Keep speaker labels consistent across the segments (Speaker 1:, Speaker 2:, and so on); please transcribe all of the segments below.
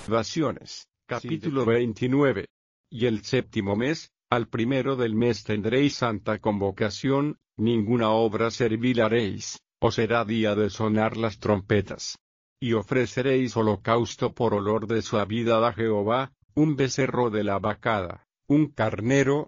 Speaker 1: Libaciones. Capítulo 29. Y el séptimo mes, al primero del mes tendréis santa convocación, ninguna obra servil haréis, o será día de sonar las trompetas. Y ofreceréis holocausto por olor de suavidad a Jehová, un becerro de la vacada, un carnero,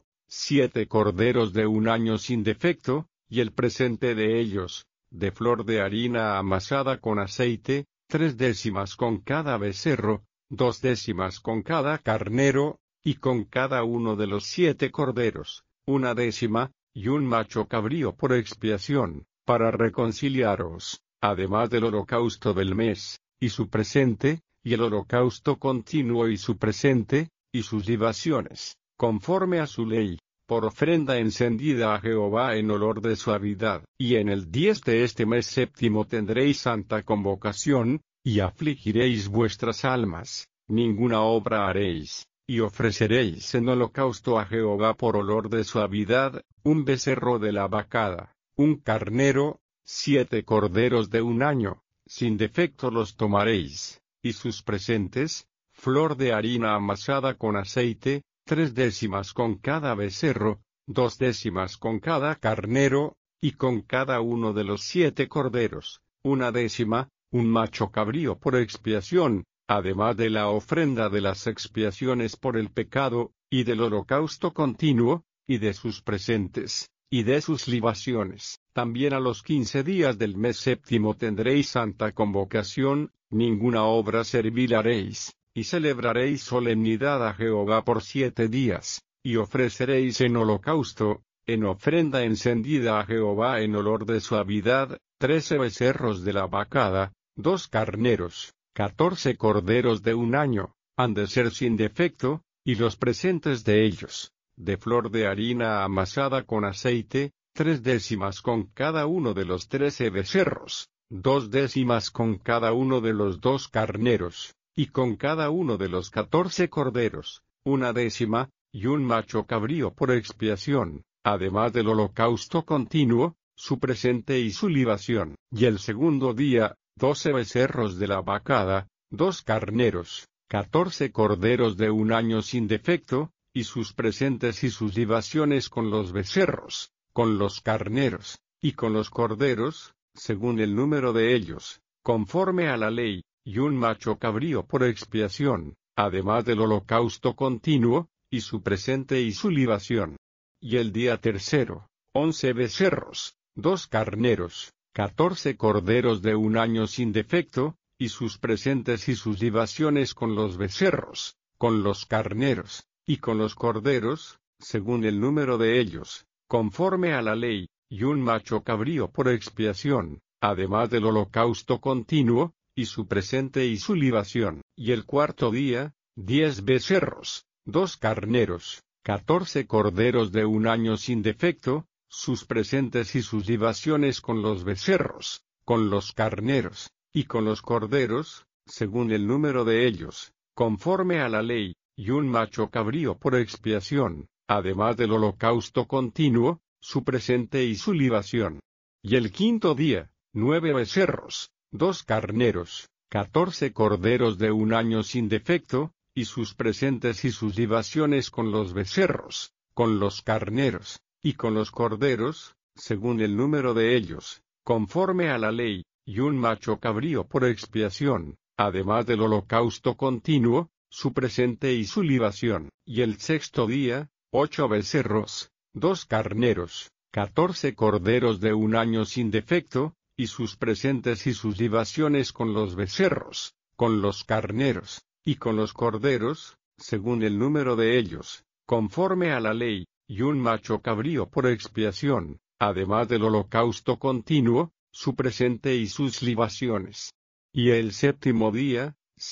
Speaker 1: 7 corderos de un año sin defecto, y el presente de ellos, de flor de harina amasada con aceite, 3 décimas con cada becerro, 2 décimas con cada carnero, y con cada uno de los 7 corderos, 1 décima, y un macho cabrío por expiación, para reconciliaros, además del holocausto del mes, y su presente, y el holocausto continuo y su presente, y sus libaciones, conforme a su ley, por ofrenda encendida a Jehová en olor de suavidad. Y en el 10 de este mes séptimo tendréis santa convocación, y afligiréis vuestras almas, ninguna obra haréis, y ofreceréis en holocausto a Jehová por olor de suavidad, un becerro de la vacada, un carnero, 7 corderos de un año, sin defecto los tomaréis, y sus presentes, flor de harina amasada con aceite, 3 décimas con cada becerro, 2 décimas con cada carnero, y con cada uno de los 7 corderos, 1 décima, un macho cabrío por expiación, además de la ofrenda de las expiaciones por el pecado, y del holocausto continuo, y de sus presentes, y de sus libaciones. También a los 15 días del mes séptimo tendréis santa convocación, ninguna obra servil haréis, y celebraréis solemnidad a Jehová por 7 días, y ofreceréis en holocausto, en ofrenda encendida a Jehová en olor de suavidad, 13 becerros de la vacada, 2 carneros, 14 corderos de un año, han de ser sin defecto, y los presentes de ellos, de flor de harina amasada con aceite, 3 décimas con cada uno de los 13 becerros, 2 décimas con cada uno de los 2 carneros, y con cada uno de los 14 corderos, 1 décima, y un macho cabrío por expiación, además del holocausto continuo, su presente y su libación. Y el segundo día, 12 becerros de la vacada, 2 carneros, 14 corderos de un año sin defecto, y sus presentes y sus libaciones con los becerros, con los carneros, y con los corderos, según el número de ellos, conforme a la ley, y un macho cabrío por expiación, además del holocausto continuo, y su presente y su libación. Y el día tercero, 11 becerros, 2 carneros, 14 corderos de un año sin defecto, y sus presentes y sus libaciones con los becerros, con los carneros, y con los corderos, según el número de ellos, conforme a la ley, y un macho cabrío por expiación, además del holocausto continuo, y su presente y su libación. Y el cuarto día, 10 becerros, 2 carneros, 14 corderos de un año sin defecto, sus presentes y sus libaciones con los becerros, con los carneros, y con los corderos, según el número de ellos, conforme a la ley, y un macho cabrío por expiación, además del holocausto continuo, su presente y su libación. Y el quinto día, 9 becerros, 2 carneros, 14 corderos de un año sin defecto, y sus presentes y sus libaciones con los becerros, con los carneros, y con los corderos, según el número de ellos, conforme a la ley, y un macho cabrío por expiación, además del holocausto continuo, su presente y su libación. Y el sexto día, 8 becerros, 2 carneros, 14 corderos de un año sin defecto, y sus presentes y sus libaciones con los becerros, con los carneros, y con los corderos, según el número de ellos, conforme a la ley, y un macho cabrío por expiación, además del holocausto continuo, su presente y sus libaciones. Y el séptimo día,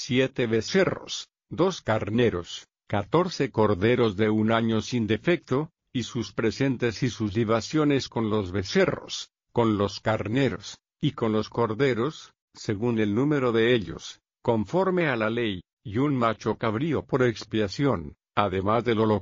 Speaker 1: 7 becerros, 2 carneros, 14 corderos de un año sin defecto, y sus presentes y sus libaciones con los becerros, con los carneros, y con los corderos, según el número de ellos, conforme a la ley, y un macho cabrío por expiación, además del holocausto